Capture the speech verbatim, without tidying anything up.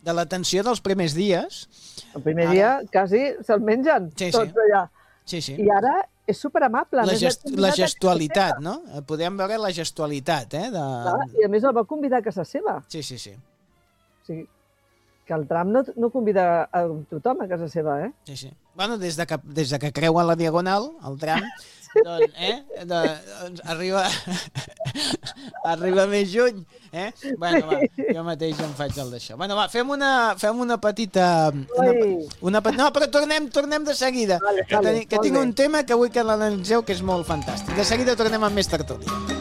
de l'atenció dels primers dies. El primer ara... dia quasi se'l mengen, sí, tots sí. allà. Sí, sí. I ara és superamable. La, gest la gestualitat, no? Podem veure la gestualitat, eh? De... Clar, i a més el va convidar a casa seva. Sí, sí, sí. O sigui, que el Trump no, no convida a tothom a casa seva, eh? Sí, sí. Bueno, des de que, des de que creuen la Diagonal, el Trump, doncs, eh? De, doncs arriba, arriba més juny, eh? Bueno, va, jo mateix em faig el d'això. Bueno, va, fem una, fem una petita... Una, una, no, però tornem, tornem de seguida. Vale, que, vale, ten, que tinc un tema que vull que l'analitzeu, que és molt fantàstic. De seguida tornem amb més tertúlia.